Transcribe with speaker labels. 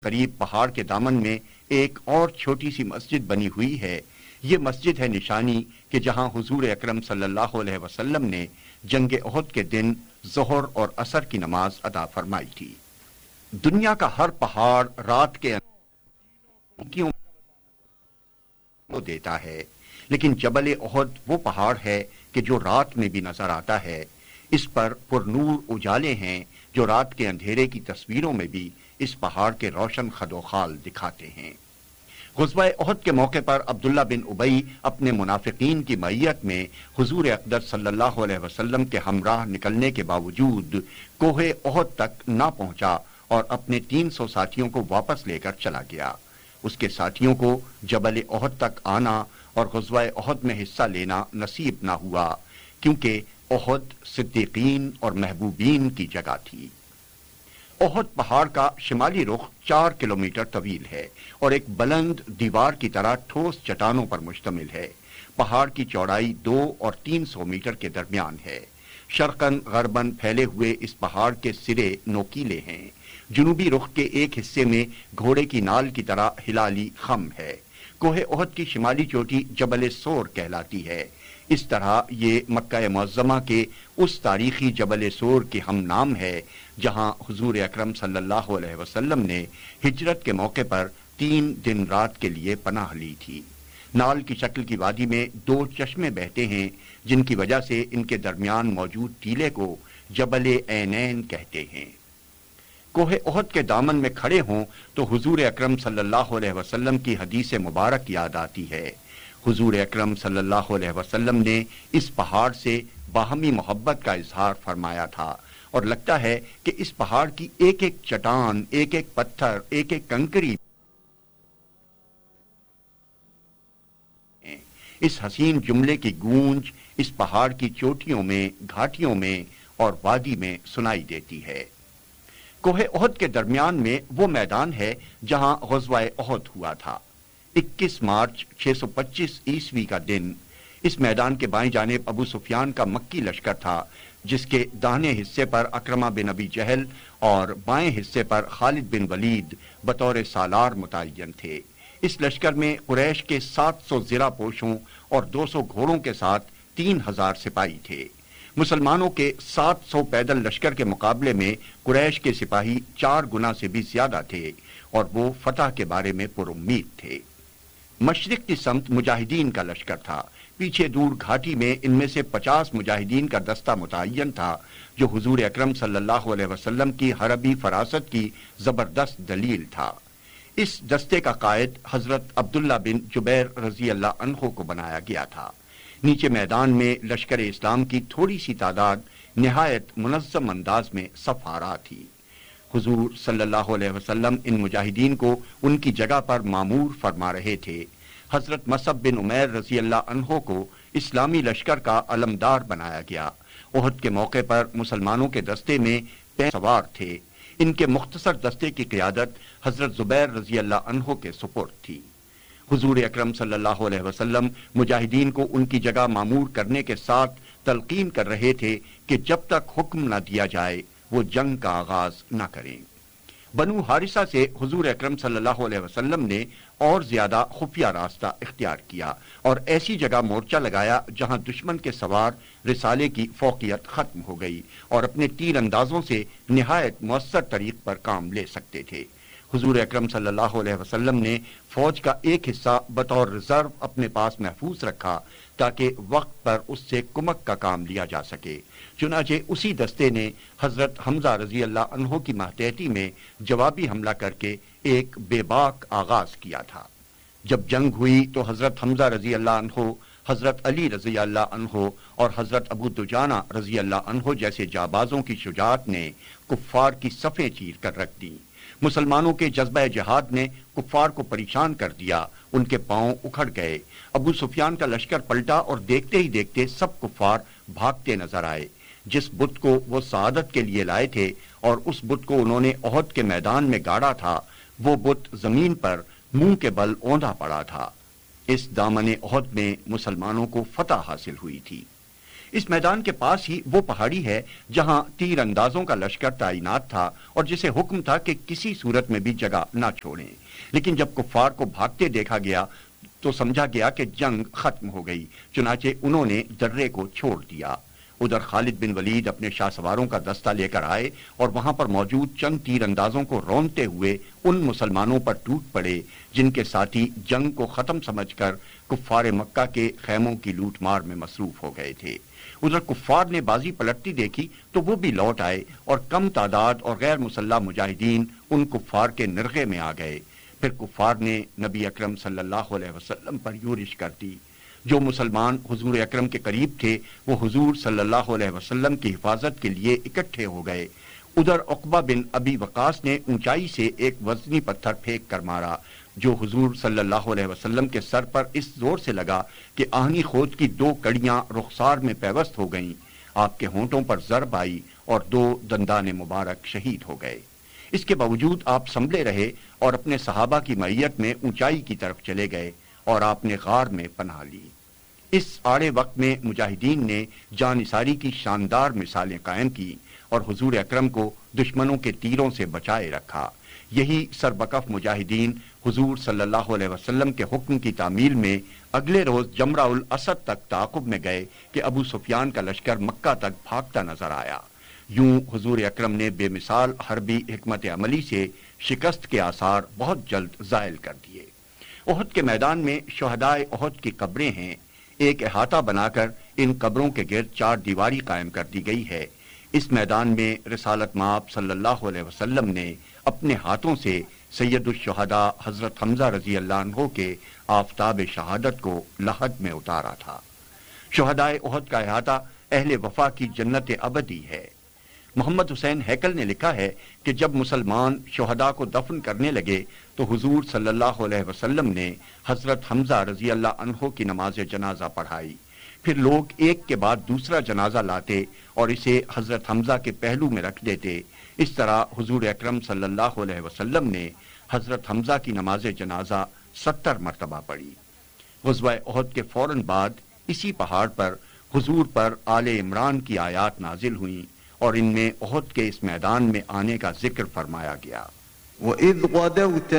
Speaker 1: قریب پہاڑ کے دامن میں ایک اور چھوٹی سی مسجد بنی ہوئی ہے۔ یہ مسجد ہے نشانی کہ جہاں حضور اکرم صلی اللہ علیہ وسلم نے جنگ احد کے دن ظہر اور عصر کی نماز ادا فرمائی تھی۔ دنیا کا ہر پہاڑ رات کے دیتا ہے، لیکن جبل احد وہ پہاڑ ہے کہ جو رات میں بھی نظر آتا ہے۔ اس پر پر نور اجالے ہیں جو رات کے اندھیرے کی تصویروں میں بھی اس پہاڑ کے روشن خد و خال دکھاتے ہیں۔ غزوہ احد کے موقع پر عبداللہ بن ابی اپنے منافقین کی معیت میں حضور اقدس صلی اللہ علیہ وسلم کے ہمراہ نکلنے کے باوجود کوہ احد تک نہ پہنچا اور اپنے 300 ساتھیوں کو واپس لے کر چلا گیا۔ اس کے ساتھیوں کو جبل احد تک آنا اور غزوہ احد میں حصہ لینا نصیب نہ ہوا، کیونکہ احد صدیقین اور محبوبین کی جگہ تھی۔ احد پہاڑ کا شمالی رخ 4 کلومیٹر طویل ہے اور ایک بلند دیوار کی طرح ٹھوس چٹانوں پر مشتمل ہے۔ پہاڑ کی چوڑائی 2 اور 300 میٹر کے درمیان ہے۔ شرقاً غرباً پھیلے ہوئے اس پہاڑ کے سرے نوکیلے ہیں۔ جنوبی رخ کے ایک حصے میں گھوڑے کی نال کی طرح ہلالی خم ہے۔ کوہ احد کی شمالی چوٹی جبل سور کہلاتی ہے۔ اس طرح یہ مکہ معظمہ کے اس تاریخی جبل سور کی ہم نام ہے جہاں حضور اکرم صلی اللہ علیہ وسلم نے ہجرت کے موقع پر 3 دن رات کے لیے پناہ لی تھی۔ نال کی شکل کی وادی میں 2 چشمے بہتے ہیں جن کی وجہ سے ان کے درمیان موجود ٹیلے کو جبل عینین کہتے ہیں۔ کوہ احد کے دامن میں کھڑے ہوں تو حضور اکرم صلی اللہ علیہ وسلم کی حدیث مبارک یاد آتی ہے۔ حضور اکرم صلی اللہ علیہ وسلم نے اس پہاڑ سے باہمی محبت کا اظہار فرمایا تھا، اور لگتا ہے کہ اس پہاڑ کی ایک ایک چٹان، ایک ایک پتھر، ایک ایک کنکری اس حسین جملے کی گونج اس پہاڑ کی چوٹیوں میں، گھاٹیوں میں اور وادی میں سنائی دیتی ہے۔ کوہ احد کے درمیان میں وہ میدان ہے جہاں غزوہ احد ہوا تھا۔ 21 مارچ 625 عیسوی کا دن اس میدان کے بائیں جانب ابو سفیان کا مکی لشکر تھا، جس کے داہنے حصے پر اکرمہ بن ابی جہل اور بائیں حصے پر خالد بن ولید بطور سالار متعین تھے۔ اس لشکر میں قریش کے 700 زرہ پوشوں اور 200 گھوڑوں کے ساتھ 3000 سپاہی تھے۔ مسلمانوں کے 700 پیدل لشکر کے مقابلے میں قریش کے سپاہی 4 گنا سے بھی زیادہ تھے اور وہ فتح کے بارے میں پر امید تھے۔ مشرق کی سمت مجاہدین کا لشکر تھا۔ پیچھے دور گھاٹی میں ان میں سے 50 مجاہدین کا دستہ متعین تھا جو حضور اکرم صلی اللہ علیہ وسلم کی حربی فراست کی زبردست دلیل تھا۔ اس دستے کا قائد حضرت عبداللہ بن جبیر رضی اللہ عنہ کو بنایا گیا تھا۔ نیچے میدان میں لشکر اسلام کی تھوڑی سی تعداد نہایت منظم انداز میں صف آرا تھی۔ حضور صلی اللہ علیہ وسلم ان مجاہدین کو ان کی جگہ پر معمور فرما رہے تھے۔ حضرت مصعب بن عمیر رضی اللہ عنہ کو اسلامی لشکر کا علمدار بنایا گیا۔ احد کے موقع پر مسلمانوں کے دستے میں 5 سوار تھے۔ ان کے مختصر دستے کی قیادت حضرت زبیر رضی اللہ عنہ کے سپرد تھی۔ حضور اکرم صلی اللہ علیہ وسلم مجاہدین کو ان کی جگہ معمور کرنے کے ساتھ تلقین کر رہے تھے کہ جب تک حکم نہ دیا جائے وہ جنگ کا آغاز نہ کریں۔ بنو حارثہ سے حضور اکرم صلی اللہ علیہ وسلم نے اور زیادہ خفیہ راستہ اختیار کیا اور ایسی جگہ مورچہ لگایا جہاں دشمن کے سوار رسالے کی فوقیت ختم ہو گئی اور اپنے تیر اندازوں سے نہایت مؤثر طریق پر کام لے سکتے تھے۔ حضور اکرم صلی اللہ علیہ وسلم نے فوج کا ایک حصہ بطور ریزرو اپنے پاس محفوظ رکھا تاکہ وقت پر اس سے کمک کا کام لیا جا سکے۔ چنانچہ اسی دستے نے حضرت حمزہ رضی اللہ عنہ کی ماتحتی میں جوابی حملہ کر کے ایک بے باک آغاز کیا تھا۔ جب جنگ ہوئی تو حضرت حمزہ رضی اللہ عنہ، حضرت علی رضی اللہ عنہ اور حضرت ابو دجانہ رضی اللہ عنہ جیسے جابازوں کی شجاعت نے کفار کی صفیں چیر کر رکھ دیں۔ مسلمانوں کے جذبہ جہاد نے کفار کو پریشان کر دیا، ان کے پاؤں اکھڑ گئے۔ ابو سفیان کا لشکر پلٹا اور دیکھتے ہی دیکھتے سب کفار بھاگتے نظر آئے۔ جس بت کو وہ سعادت کے لیے لائے تھے اور اس بت کو انہوں نے احد کے میدان میں گاڑا تھا، وہ بت زمین پر منہ کے بل اوندا پڑا تھا۔ اس دامن احد میں مسلمانوں کو فتح حاصل ہوئی تھی۔ اس میدان کے پاس ہی وہ پہاڑی ہے جہاں تیر اندازوں کا لشکر تعینات تھا اور جسے حکم تھا کہ کسی صورت میں بھی جگہ نہ چھوڑیں، لیکن جب کفار کو بھاگتے دیکھا گیا تو سمجھا گیا کہ جنگ ختم ہو گئی، چنانچہ انہوں نے درے کو چھوڑ دیا۔ ادھر خالد بن ولید اپنے شاہ سواروں کا دستہ لے کر آئے اور وہاں پر موجود چند تیر اندازوں کو رونتے ہوئے ان مسلمانوں پر ٹوٹ پڑے جن کے ساتھی جنگ کو ختم سمجھ کر کفار مکہ کے خیموں کی لوٹ مار میں مصروف ہو گئے تھے۔ ادھر کفار نے بازی پلٹتی دیکھی تو وہ بھی لوٹ آئے اور کم تعداد اور غیر مسلح مجاہدین ان کفار کے نرغے میں آ گئے۔ پھر کفار نے نبی اکرم صلی اللہ علیہ وسلم پر یورش کر دی۔ جو مسلمان حضور اکرم کے قریب تھے وہ حضور صلی اللہ علیہ وسلم کی حفاظت کے لیے اکٹھے ہو گئے۔ ادھر عقبہ بن ابی وقاص نے اونچائی سے ایک وزنی پتھر پھینک کر مارا جو حضور صلی اللہ علیہ وسلم کے سر پر اس زور سے لگا کہ آہنی خود کی 2 کڑیاں رخسار میں پیوست ہو گئیں۔ آپ کے ہونٹوں پر ضرب آئی اور 2 دندان مبارک شہید ہو گئے۔ اس کے باوجود آپ سنبھلے رہے اور اپنے صحابہ کی معیت میں اونچائی کی طرف چلے گئے اور آپ نے غار میں پناہ لی۔ اس آڑے وقت میں مجاہدین نے جانثاری کی شاندار مثالیں قائم کی اور حضور اکرم کو دشمنوں کے تیروں سے بچائے رکھا۔ یہی سربکف مجاہدین حضور صلی اللہ علیہ وسلم کے حکم کی تعمیل میں اگلے روز جمرہ الاسد تک تعاقب میں گئے کہ ابو سفیان کا لشکر مکہ تک بھاگتا نظر آیا۔ یوں حضور اکرم نے بے مثال حربی حکمت عملی سے شکست کے آثار بہت جلد زائل کر دیے۔ احد کے میدان میں شہدائے احد کی قبریں ہیں۔ ایک احاطہ بنا کر ان قبروں کے گرد 4 دیواری قائم کر دی گئی ہے۔ اس میدان میں رسالت مآب صلی اللہ علیہ وسلم نے اپنے ہاتھوں سے سید الشہداء حضرت حمزہ رضی اللہ عنہ کے آفتاب شہادت کو لحد میں اتارا تھا۔ شہدائے احد کا احاطہ اہل وفا کی جنت ابدی ہے۔ محمد حسین ہیکل نے لکھا ہے کہ جب مسلمان شہداء کو دفن کرنے لگے تو حضور صلی اللہ علیہ وسلم نے حضرت حمزہ رضی اللہ عنہ کی نماز جنازہ پڑھائی۔ پھر لوگ ایک کے بعد دوسرا جنازہ لاتے اور اسے حضرت حمزہ کے پہلو میں رکھ دیتے۔ اس طرح حضور اکرم صلی اللہ علیہ وسلم نے حضرت حمزہ کی نماز جنازہ 70 مرتبہ پڑھی۔ غزوہ احد کے فوراً بعد اسی پہاڑ پر حضور پر آل عمران کی آیات نازل ہوئیں اور ان میں احد کے اس میدان میں آنے کا ذکر فرمایا گیا۔
Speaker 2: وَإِذْ غَدَوْتَ